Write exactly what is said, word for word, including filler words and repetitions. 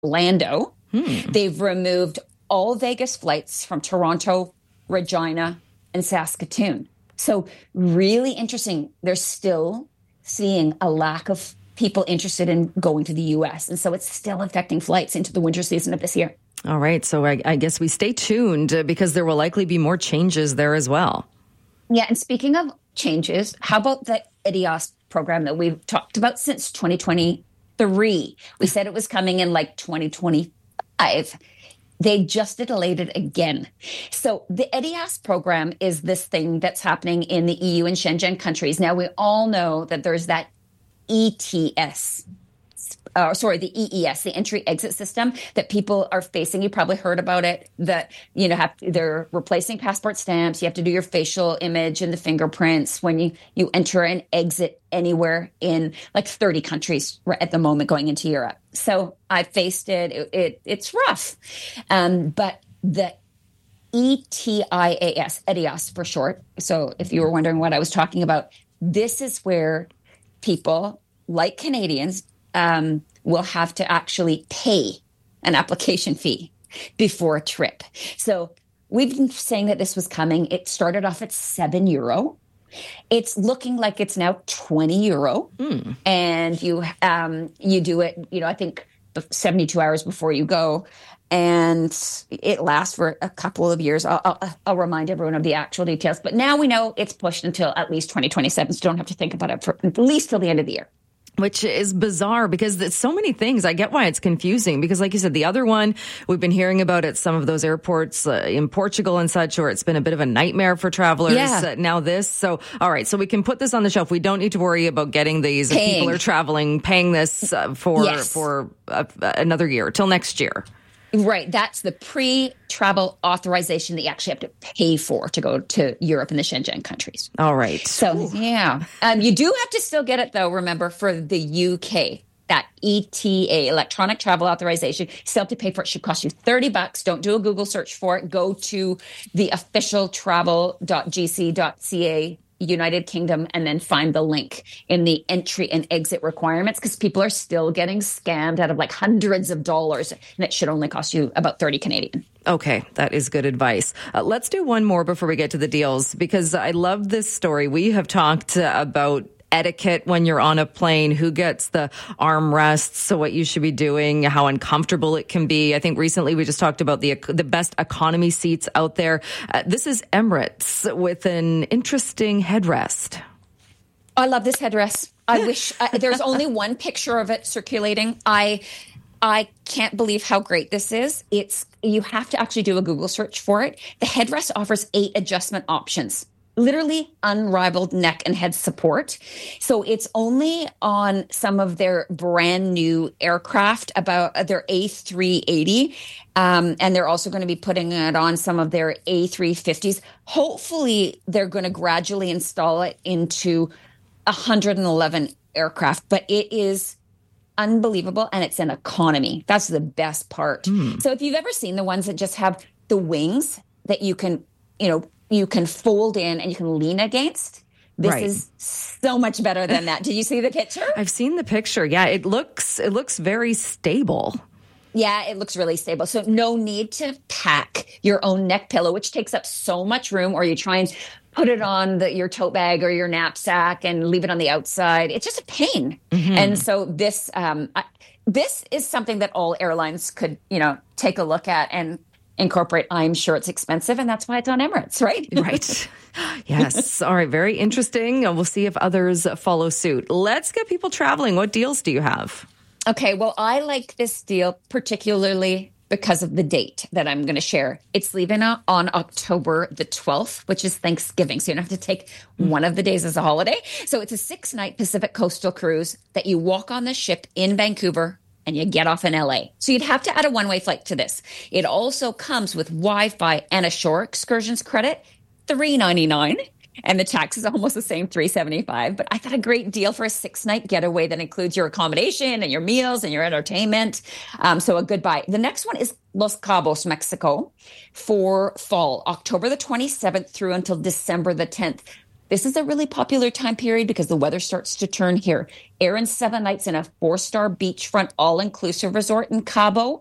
Orlando. Hmm. They've removed all Vegas flights from Toronto, Regina, and Saskatoon. So really interesting. They're still seeing a lack of people interested in going to the U S. And so it's still affecting flights into the winter season of this year. All right. So I, I guess we stay tuned uh, because there will likely be more changes there as well. Yeah. And speaking of changes, how about the I D I A S program that we've talked about since twenty twenty-three? We said it was coming in like twenty twenty-five. They just delayed it again. So the I D I A S program is this thing that's happening in the E U and Schengen countries. Now, we all know that there's that E T S, uh, sorry, the E E S, the entry exit system that people are facing. You probably heard about it, that, you know, have, they're replacing passport stamps. You have to do your facial image and the fingerprints when you, you enter and exit anywhere in like thirty countries at the moment going into Europe. So I faced it. It, it it's rough. Um, but the E T I A S, I D I A S for short. So if you were wondering what I was talking about, this is where people like Canadians um, will have to actually pay an application fee before a trip. So we've been saying that this was coming. It started off at seven euro. It's looking like it's now twenty euro. Mm. And you um, you do it, you know, I think seventy-two hours before you go. And it lasts for a couple of years. I'll, I'll, I'll remind everyone of the actual details. But now we know it's pushed until at least twenty twenty-seven. So don't have to think about it for at least till the end of the year. Which is bizarre because it's so many things. I get why it's confusing because, like you said, the other one we've been hearing about at some of those airports uh, in Portugal and such, or it's been a bit of a nightmare for travelers. Yeah. Uh, now this. So, all right. So we can put this on the shelf. We don't need to worry about getting these. If people are traveling, paying this uh, for, yes. for uh, another year till next year. Right. That's the pre-travel authorization that you actually have to pay for to go to Europe and the Schengen countries. All right. So, Ooh. yeah. Um, you do have to still get it, though, remember, for the U K. That E T A, electronic travel authorization, you still have to pay for it. It should cost you thirty bucks. Don't do a Google search for it. Go to the official travel dot g c dot c a United Kingdom and then find the link in the entry and exit requirements because people are still getting scammed out of like hundreds of dollars and it should only cost you about thirty Canadian. Okay, that is good advice. Uh, let's do one more before we get to the deals because I love this story. We have talked uh, about etiquette when you're on a plane, who gets the armrests, so what you should be doing, how uncomfortable it can be. I think recently we just talked about the the best economy seats out there. Uh, this is Emirates with an interesting headrest. I love this headrest. I wish uh, there's only one picture of it circulating. I I can't believe how great this is. It's you have to actually do a Google search for it. The headrest offers eight adjustment options. Literally unrivaled neck and head support. So it's only on some of their brand new aircraft, about their A three eighty. Um, and they're also going to be putting it on some of their A three fifties. Hopefully, they're going to gradually install it into one hundred eleven aircraft. But it is unbelievable. And it's an economy. That's the best part. Mm. So if you've ever seen the ones that just have the wings that you can, you know, you can fold in and you can lean against. This right. is so much better than that. Did you see the picture? I've seen the picture. Yeah, it looks it looks very stable. Yeah, it looks really stable. So no need to pack your own neck pillow, which takes up so much room, or you try and put it on the, your tote bag or your knapsack and leave it on the outside. It's just a pain. Mm-hmm. And so this um, I, this is something that all airlines could, you know, take a look at and incorporate. I'm sure it's expensive, and that's why it's on Emirates, right? Right. Yes. All right. Very interesting. We'll see if others follow suit. Let's get people traveling. What deals do you have? Okay. Well, I like this deal particularly because of the date that I'm going to share. It's leaving on October the twelfth, which is Thanksgiving. So you don't have to take one of the days as a holiday. So it's a six-night Pacific coastal cruise that you walk on the ship in Vancouver and you get off in L A. So you'd have to add a one-way flight to this. It also comes with Wi-Fi and a shore excursions credit, three ninety-nine. And the tax is almost the same, three seventy-five. But I thought a great deal for a six-night getaway that includes your accommodation and your meals and your entertainment. Um, so a good buy. The next one is Los Cabos, Mexico, for fall, October the twenty-seventh through until December the tenth. This is a really popular time period because the weather starts to turn here. Aaron's seven nights in a four-star beachfront all-inclusive resort in Cabo